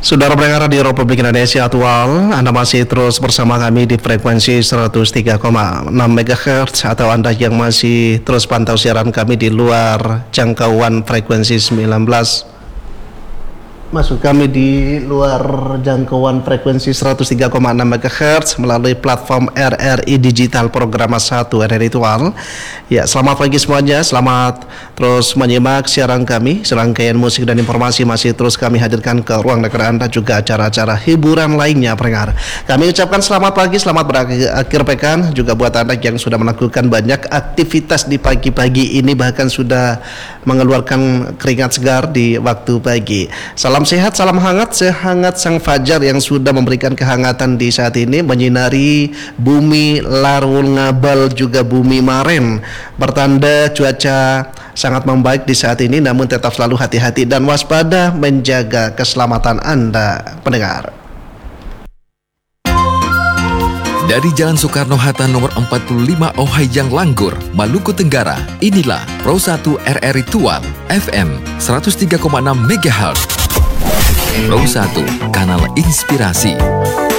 Saudara pendengar di Republik Indonesia Aktual, Anda masih terus bersama kami di frekuensi 103,6 MHz atau Anda yang masih terus pantau siaran kami di luar jangkauan frekuensi 19. Maksud kami di luar jangkauan frekuensi 103,6 MHz melalui platform RRI Digital Program 1 RRI Aktual. Ya, selamat pagi semuanya, selamat terus menyimak siaran kami. Serangkaian musik dan informasi masih terus kami hadirkan ke ruang dengar Anda, juga acara-acara hiburan lainnya pendengar. Kami ucapkan selamat pagi, selamat berakhir pekan juga buat Anda yang sudah melakukan banyak aktivitas di pagi-pagi ini, bahkan sudah mengeluarkan keringat segar di waktu pagi. Salam sehat, salam hangat, sehangat sang fajar yang sudah memberikan kehangatan di saat ini, menyinari bumi Larul Ngabal juga bumi Maren. Bertanda cuaca sangat membaik di saat ini, namun tetap selalu hati-hati dan waspada menjaga keselamatan Anda pendengar. Dari Jalan Soekarno-Hatta nomor 45 Ohayjang Langgur, Maluku Tenggara, inilah Pro 1 RRI Aktual FM 103,6 MHz. Pro 1, kanal inspirasi.